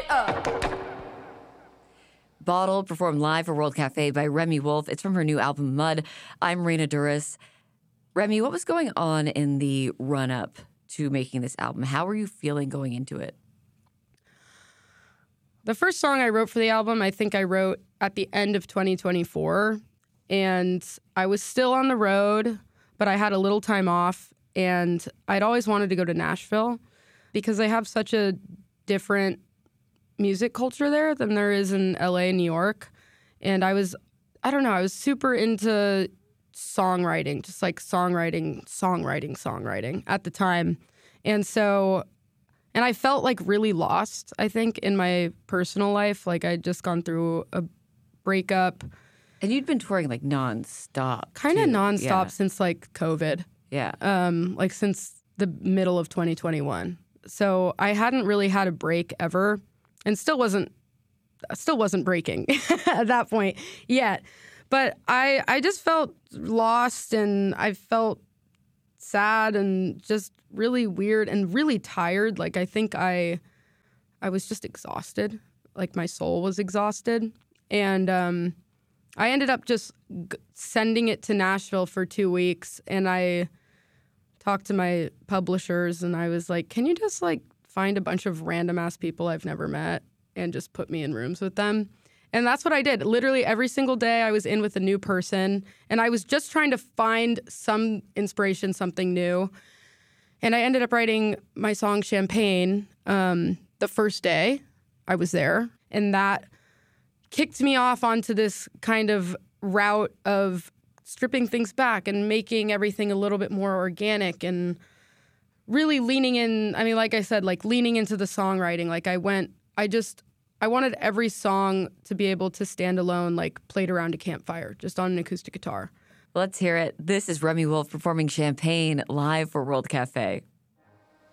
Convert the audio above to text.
it up. Bottle, performed live for World Cafe by Remi Wolf. It's from her new album, Mud. I'm Raina Douris. Remi, what was going on in the run-up to making this album? How were you feeling going into it? The first song I wrote for the album, I think I wrote at the end of 2024. And I was still on the road, but I had a little time off. And I'd always wanted to go to Nashville because they have such a different music culture there than there is in LA and New York. And I was super into songwriting, just like songwriting at the time. And I felt like really lost, I think, in my personal life. Like I'd just gone through a breakup. And you'd been touring like nonstop. Kind of nonstop since like COVID. Yeah. Like since the middle of 2021. So I hadn't really had a break ever. And still wasn't breaking at that point yet. But I just felt lost, and I felt sad and just really weird and really tired. Like I think I was just exhausted. Like my soul was exhausted. And I ended up just sending it to Nashville for 2 weeks. And I talked to my publishers, and I was like, can you just like find a bunch of random ass people I've never met and just put me in rooms with them? And that's what I did. Literally every single day I was in with a new person, and I was just trying to find some inspiration, something new. And I ended up writing my song Champagne the first day I was there. And that kicked me off onto this kind of route of stripping things back and making everything a little bit more organic and really leaning in. I mean, like I said, like leaning into the songwriting. Like I wanted every song to be able to stand alone, like played around a campfire, just on an acoustic guitar. Let's hear it. This is Remi Wolf performing Champagne live for World Cafe.